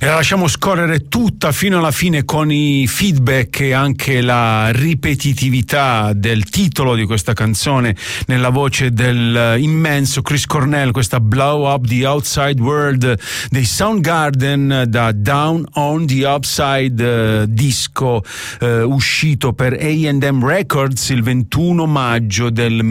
E la lasciamo scorrere tutta fino alla fine con i feedback e anche la ripetitività del titolo di questa canzone nella voce del immenso Chris Cornell, questa Blow Up the Outside World dei Soundgarden da Down on the Upside, disco uscito per A&M Records il 21 maggio del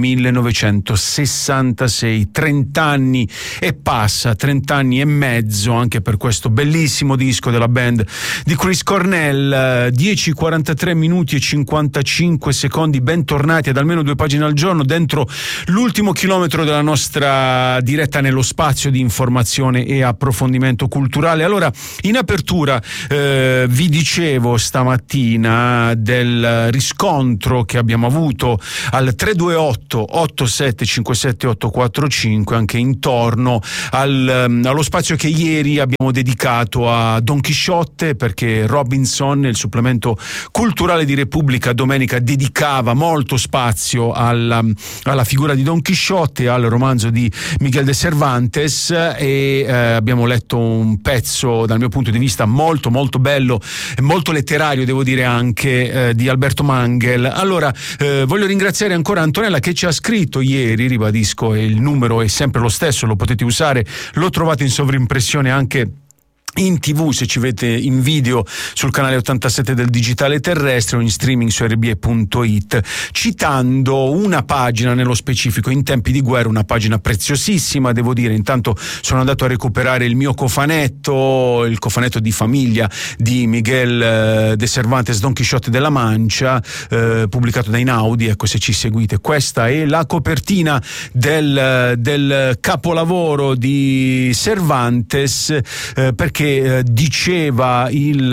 1966. 30 anni e passa, 30 anni e mezzo anche per questo bellissimo disco della band di Chris Cornell. 10:43 minuti e 55 secondi, bentornati ad almeno 2 pagine al giorno dentro l'ultimo chilometro della nostra diretta nello spazio di informazione e approfondimento culturale. Allora, in apertura vi dicevo stamattina del riscontro che abbiamo avuto al 328 8757 845 anche intorno allo spazio che ieri abbiamo dedicato a Don Chisciotte, perché Robinson, il supplemento culturale di Repubblica, domenica dedicava molto spazio alla figura di Don Chisciotte, al romanzo di Miguel de Cervantes, e abbiamo letto un pezzo dal mio punto di vista molto molto bello e molto letterario, devo dire anche, di Alberto Mangel. Allora voglio ringraziare ancora Antonella che ci ha scritto ieri, ribadisco, il numero è sempre lo stesso, lo potete usare, lo trovate in sovrimpressione anche in TV se ci vedete in video sul canale 87 del digitale terrestre o in streaming su rbe.it, citando una pagina nello specifico in tempi di guerra, una pagina preziosissima, devo dire. Intanto sono andato a recuperare il mio cofanetto, il cofanetto di famiglia di Miguel de Cervantes, Don Chisciotte della Mancia, pubblicato da Inaudi. Ecco, se ci seguite, questa è la copertina del capolavoro di Cervantes, perché diceva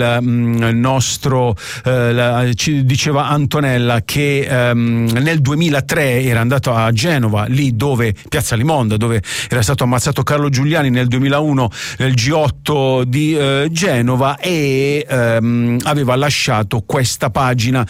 diceva Antonella che nel 2003 era andato a Genova, lì dove Piazza Limonda, dove era stato ammazzato Carlo Giuliani, nel 2001 nel G8 di Genova, e aveva lasciato questa pagina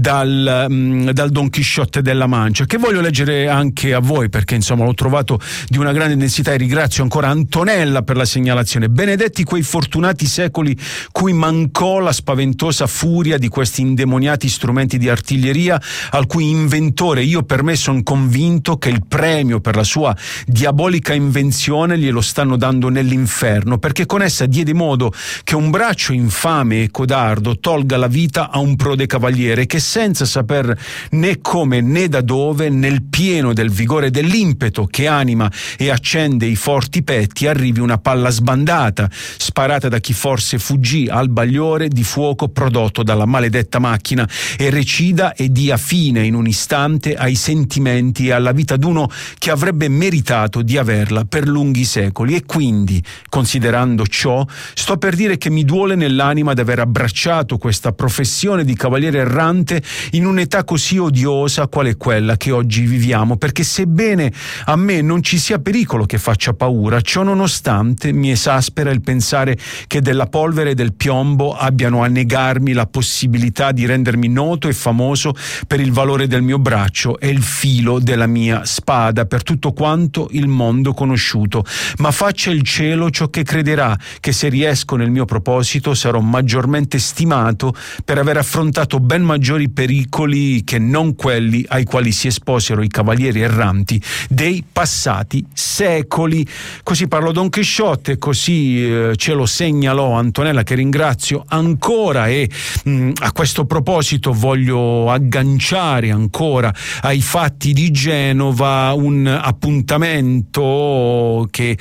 dal Don Chisciotte della Mancia, che voglio leggere anche a voi, perché insomma l'ho trovato di una grande densità, e ringrazio ancora Antonella per la segnalazione. Benedetti quei fortunati secoli cui mancò la spaventosa furia di questi indemoniati strumenti di artiglieria, al cui inventore io per me son convinto che il premio per la sua diabolica invenzione glielo stanno dando nell'inferno, perché con essa diede modo che un braccio infame e codardo tolga la vita a un prode cavaliere che, senza saper né come né da dove, nel pieno del vigore dell'impeto che anima e accende i forti petti, arrivi una palla sbandata sparata da chi forse fuggì al bagliore di fuoco prodotto dalla maledetta macchina, e recida e dia fine in un istante ai sentimenti e alla vita d'uno che avrebbe meritato di averla per lunghi secoli. E quindi, considerando ciò, sto per dire che mi duole nell'anima d'aver abbracciato questa professione di cavaliere errante in un'età così odiosa quale quella che oggi viviamo, perché sebbene a me non ci sia pericolo che faccia paura, ciò nonostante mi esaspera il pensare che della polvere e del piombo abbiano a negarmi la possibilità di rendermi noto e famoso per il valore del mio braccio e il filo della mia spada per tutto quanto il mondo conosciuto. Ma faccia il cielo ciò che crederà, che se riesco nel mio proposito sarò maggiormente stimato per aver affrontato ben maggiori pericoli che non quelli ai quali si esposero i cavalieri erranti dei passati secoli. Così parlò Don Chisciotte, così ce lo segnalò Antonella, che ringrazio ancora, e a questo proposito voglio agganciare ancora ai fatti di Genova un appuntamento che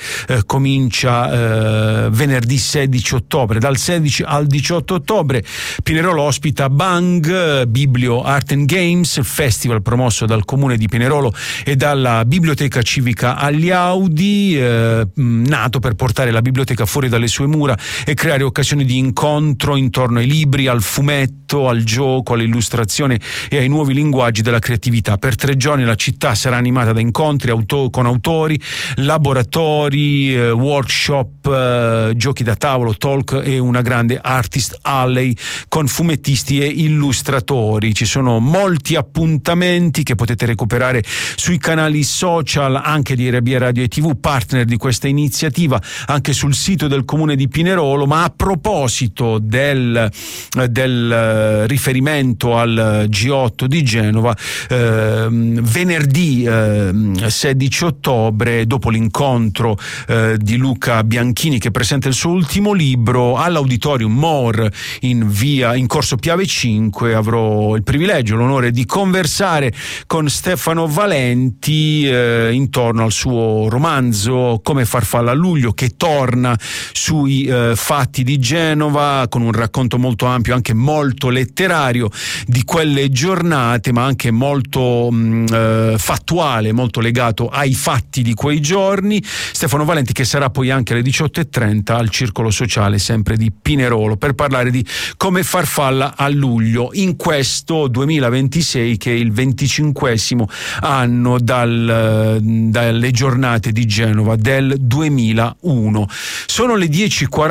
comincia venerdì 16 ottobre. Dal 16 al 18 ottobre Pinerolo ospita Bang, Biblio Art and Games, festival promosso dal Comune di Pinerolo e dalla Biblioteca Civica agli Audi, nato per portare la biblioteca fuori dalle sue mura e creare occasioni di incontro intorno ai libri, al fumetto, all'affetto, al gioco, all'illustrazione e ai nuovi linguaggi della creatività. Per 3 giorni la città sarà animata da incontri con autori, laboratori, workshop, giochi da tavolo, talk e una grande artist alley con fumettisti e illustratori. Ci sono molti appuntamenti che potete recuperare sui canali social anche di RBA Radio e TV, partner di questa iniziativa, anche sul sito del comune di Pinerolo. Ma a proposito del riferimento al G8 di Genova, venerdì 16 ottobre, dopo l'incontro di Luca Bianchini che presenta il suo ultimo libro, all'Auditorium More in Corso Piave 5 avrò il privilegio, l'onore di conversare con Stefano Valenti intorno al suo romanzo Come farfalla a luglio, che torna sui fatti di Genova con un racconto molto ampio, anche molto letterario di quelle giornate, ma anche molto fattuale, molto legato ai fatti di quei giorni. Stefano Valenti che sarà poi anche alle 18:30 al Circolo Sociale sempre di Pinerolo per parlare di Come farfalla a luglio in questo 2026 che è il 25esimo anno dalle giornate di Genova del 2001. Sono le 10:40.